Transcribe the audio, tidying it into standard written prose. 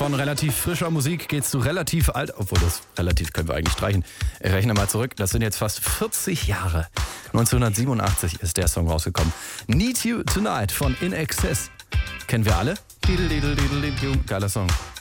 Von relativ frischer Musik geht's zu relativ alt, obwohl das relativ können wir eigentlich streichen. Ich rechne mal zurück, das sind jetzt fast 40 Jahre. 1987 ist der Song rausgekommen. Need You Tonight von In Excess. Kennen wir alle? Geiler Song.